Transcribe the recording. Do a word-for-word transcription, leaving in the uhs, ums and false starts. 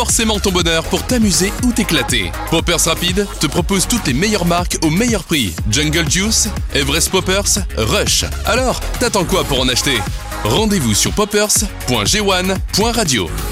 Forcément ton bonheur pour t'amuser ou t'éclater. Poppers Rapide te propose toutes les meilleures marques au meilleur prix. Jungle Juice, Everest Poppers, Rush. Alors, t'attends quoi pour en acheter ? Rendez-vous sur poppers point g one point radio.